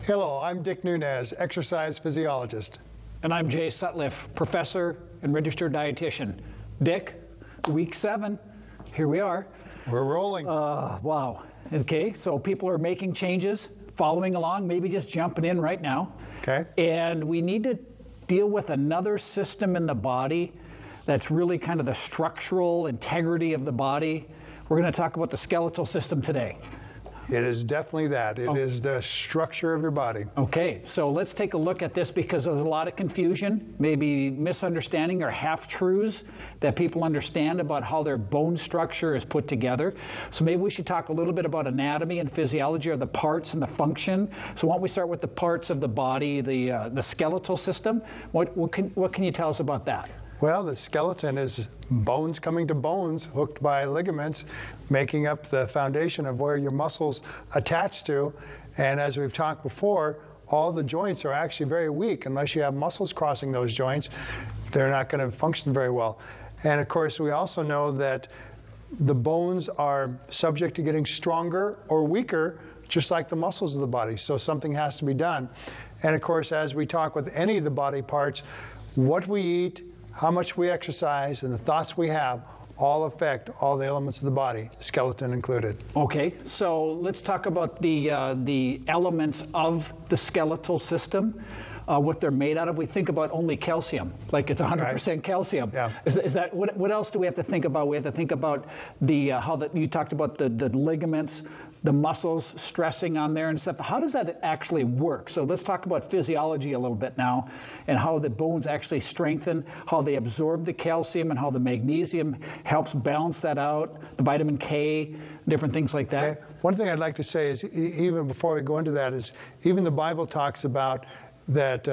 Hello, I'm Dick Nunez, exercise physiologist. And I'm Jay Sutliff, professor and registered dietitian. Dick, week 7, here we are. We're rolling. Wow. Okay, so people are making changes, following along, maybe just jumping in right now. Okay. And we need to deal with another system in the body that's really kind of the structural integrity of the body. We're going to talk about the skeletal system today. It is definitely that. It is the structure of your body. Okay, so let's take a look at this because there's a lot of confusion, maybe misunderstanding or half-truths that people understand about how their bone structure is put together. So maybe we should talk a little bit about anatomy and physiology, or the parts and the function. So why don't we start with the parts of the body, the skeletal system? What can you tell us about that? Well, the skeleton is bones coming to bones, hooked by ligaments, making up the foundation of where your muscles attach to. And as we've talked before, all the joints are actually very weak. Unless you have muscles crossing those joints, they're not going to function very well. And of course, we also know that the bones are subject to getting stronger or weaker, just like the muscles of the body. So something has to be done. And of course, as we talk with any of the body parts, what we eat, how much we exercise, and the thoughts we have all affect all the elements of the body, skeleton included. Okay, so let's talk about the elements of the skeletal system, what they're made out of. We think about only calcium, like it's 100% calcium. Yeah. Is that what else do we have to think about? We have to think about how you talked about the ligaments, the muscles stressing on there and stuff. How does that actually work? So let's talk about physiology a little bit now, and how the bones actually strengthen, how they absorb the calcium, and how the magnesium helps balance that out, the vitamin K, different things like that. Okay. One thing I'd like to say is, even before we go into that, is even the Bible talks about that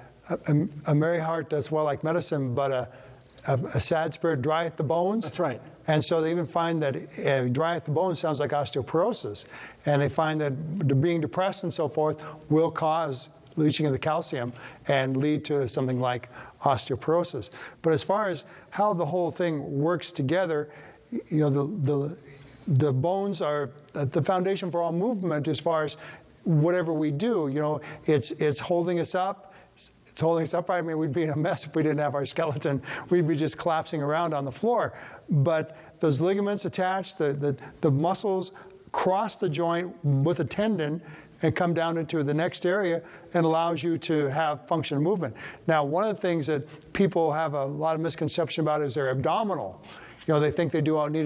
a merry heart does well like medicine, but a sad spirit drieth the bones. That's right. And so they even find that drieth the bones sounds like osteoporosis. And they find that being depressed and so forth will cause leaching of the calcium and lead to something like osteoporosis. But as far as how the whole thing works together, you know, the bones are the foundation for all movement as far as whatever we do. You know, it's holding us up. It's holding us upright. I mean, we'd be in a mess if we didn't have our skeleton. We'd be just collapsing around on the floor. But those ligaments attached, the muscles cross the joint with a tendon and come down into the next area and allows you to have function and movement. Now, one of the things that people have a lot of misconception about is their abdominal. You know, they think they do all need